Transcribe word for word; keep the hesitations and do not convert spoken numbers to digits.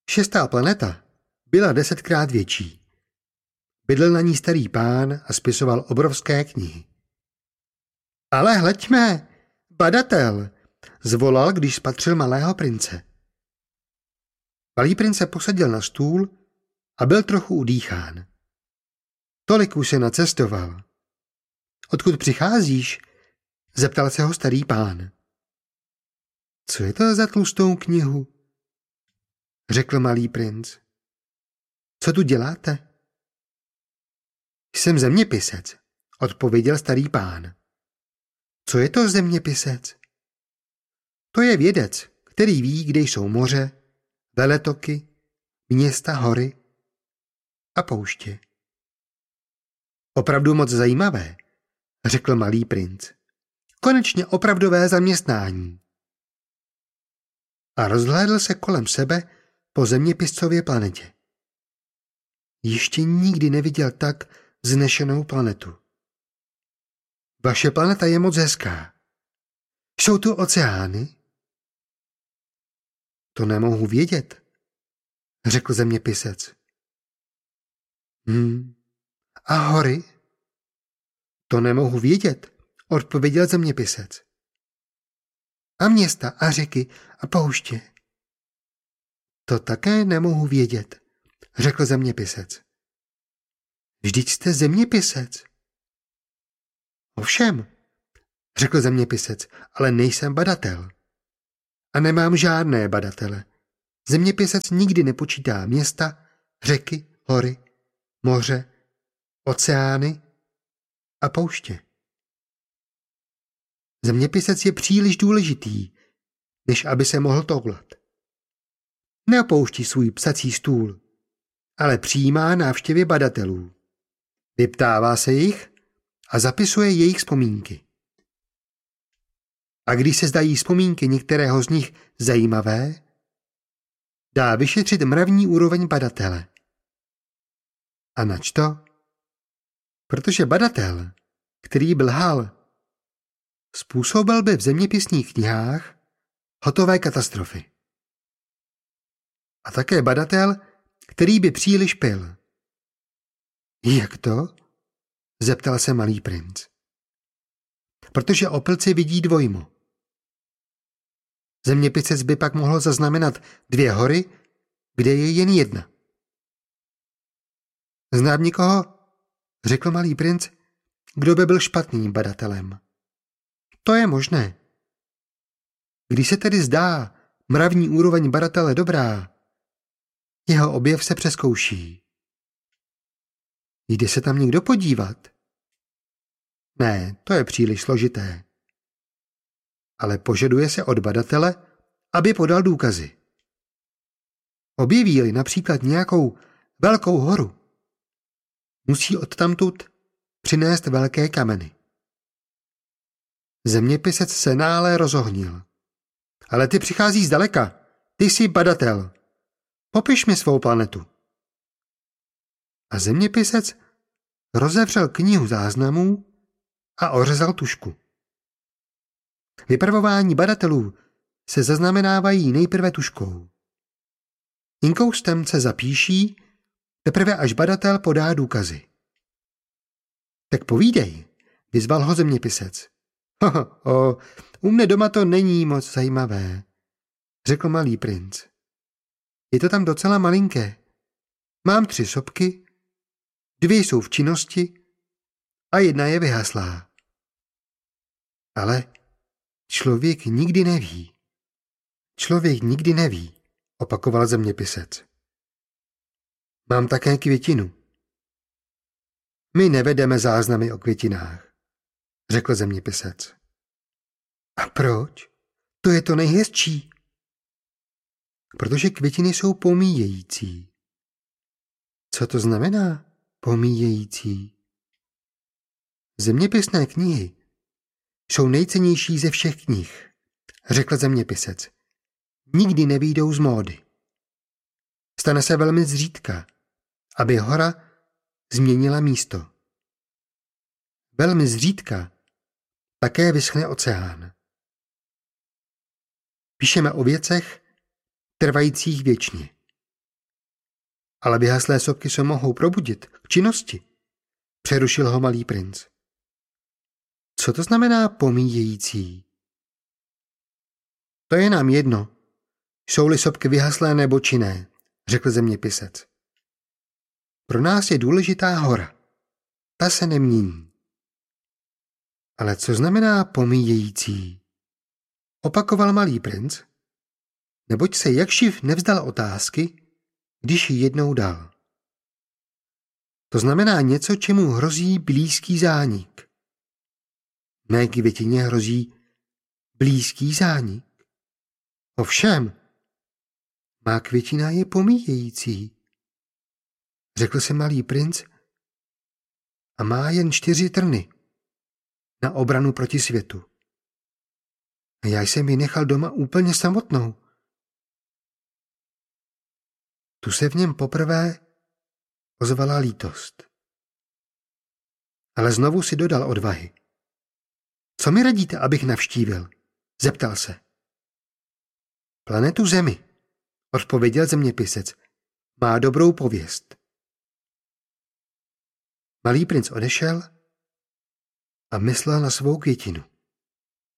Šestá planeta byla desetkrát větší. Bydlel na ní starý pán a spisoval obrovské knihy. Ale hleďme, badatel, zvolal, když spatřil malého prince. Malý princ se posadil na stůl a byl trochu udýchán. Tolik už se nacestoval. Odkud přicházíš? Zeptal se ho starý pán. Co je to za tlustou knihu? Řekl malý princ. Co tu děláte? Jsem zeměpisec, odpověděl starý pán. Co je to zeměpisec? To je vědec, který ví, kde jsou moře, veletoky, města, hory a pouště. Opravdu moc zajímavé, řekl malý princ. Konečně opravdové zaměstnání. A rozhlédl se kolem sebe po zeměpiscově planetě. Ještě nikdy neviděl tak vznešenou planetu. Vaše planeta je moc hezká. Jsou tu oceány? To nemohu vědět, řekl zeměpisec. Hm. A hory? To nemohu vědět, odpověděl zeměpisec. A města a řeky a pouště? To také nemohu vědět, řekl zeměpisec. Vždyť jste zeměpisec. Ovšem, řekl zeměpisec, ale nejsem badatel. A nemám žádné badatele. Zeměpisec nikdy nepočítá města, řeky, hory, moře, oceány a pouště. Zeměpisec je příliš důležitý, než aby se mohl toulat. Neopouští svůj psací stůl, ale přijímá návštěvy badatelů. Vyptává se jich a zapisuje jejich vzpomínky. A když se zdají vzpomínky některého z nich zajímavé, dá vyšetřit mravní úroveň badatele. A nač to? Protože badatel, který by lhal, způsobil by v zeměpisných knihách hotové katastrofy. A také badatel, který by příliš pil. Jak to? Zeptal se malý princ. Protože opilci vidí dvojmo. Zeměpisec by pak mohl zaznamenat dvě hory, kde je jen jedna. Znám nikoho, řekl malý princ, kdo by byl špatným badatelem. To je možné. Když se tedy zdá mravní úroveň badatele dobrá, jeho objev se přezkouší. Jde se tam někdo podívat? Ne, to je příliš složité. Ale požaduje se od badatele, aby podal důkazy. Objeví-li například nějakou velkou horu, musí odtamtud přinést velké kameny. Zeměpisec se nále rozohnil. Ale ty přichází zdaleka. Ty jsi badatel. Popiš mi svou planetu. A zeměpisec rozevřel knihu záznamů a ořezal tužku. Vypravování badatelů se zaznamenávají nejprve tužkou. Inkoustem se zapíší, teprve až badatel podá důkazy. Tak povídej, vyzval ho zeměpisec. Ho, ho, ho, u mne doma to není moc zajímavé, řekl malý princ. Je to tam docela malinké. Mám tři sopky, dvě jsou v činnosti a jedna je vyhaslá. Ale člověk nikdy neví. Člověk nikdy neví, opakoval zeměpisec. Mám také květinu. My nevedeme záznamy o květinách, řekl zeměpisec. A proč? To je to nejhezčí. Protože květiny jsou pomíjející. Co to znamená pomíjející? Zeměpisné knihy jsou nejcennější ze všech knih, řekl zeměpisec. Nikdy nevyjdou z módy. Stane se velmi zřídka, aby hora změnila místo. Velmi zřídka také vyschne oceán. Píšeme o věcech trvajících věčně. Ale vyhaslé sopky se mohou probudit k činnosti. Přerušil ho malý princ. Co to znamená pomíjející? To je nám jedno. Jsou-li sopky vyhaslé nebo činné, řekl zeměpisec. Pro nás je důležitá hora. Ta se nemění. Ale co znamená pomíjející? Opakoval malý princ, neboť se jakživ nevzdal otázky, když ji jednou dal. To znamená něco, čemu hrozí blízký zánik. Mé květině hrozí blízký zánik. Ovšem, má květina je pomíjející, řekl se malý princ, a má jen čtyři trny na obranu proti světu. A já jsem ji nechal doma úplně samotnou. Tu se v něm poprvé ozvala lítost. Ale znovu si dodal odvahy. Co mi radíte, abych navštívil? Zeptal se. Planetu Zemi, odpověděl zeměpisec. Má dobrou pověst. Malý princ odešel a myslel na svou květinu.